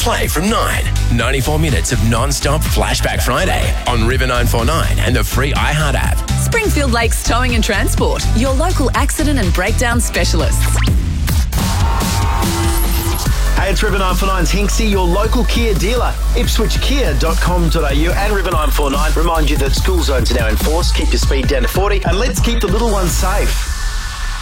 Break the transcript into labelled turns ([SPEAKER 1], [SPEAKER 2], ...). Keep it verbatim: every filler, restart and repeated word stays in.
[SPEAKER 1] play from nine. ninety-four minutes of non-stop Flashback Friday on River nine four nine and the free iHeart app.
[SPEAKER 2] Springfield Lakes Towing and Transport, your local accident and breakdown specialists.
[SPEAKER 3] Hey, it's River nine four nine's Hinksy, your local Kia dealer. ipswich kia dot com dot a u and River nine four nine remind you that school zones are now in force. Keep your speed down to forty and let's keep the little ones safe.